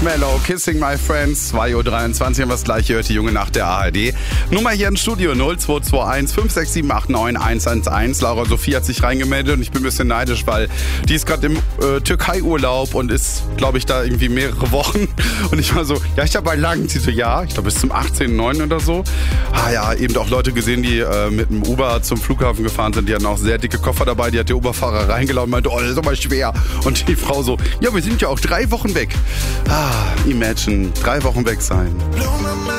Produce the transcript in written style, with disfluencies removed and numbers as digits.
Marshmallow, Kissing My Friends, 2.23 Uhr haben wir das gleiche, hört die Junge nach der ARD. Nummer hier im Studio 0221 567 89 111. Laura Sophie hat sich reingemeldet und ich bin ein bisschen neidisch, weil die ist gerade im Türkei-Urlaub und ist, glaube ich, da irgendwie mehrere Wochen. Und ich war so, ja, ich habe bei lang. Sie so, ja, ich glaube bis zum 18.09. oder so. Ja, eben auch Leute gesehen, die mit dem Uber zum Flughafen gefahren sind. Die hatten auch sehr dicke Koffer dabei. Die hat der Uberfahrer reingeladen und meinte, oh, das ist aber schwer. Und die Frau so, ja, wir sind ja auch 3 Wochen weg. Imagine, 3 Wochen weg sein.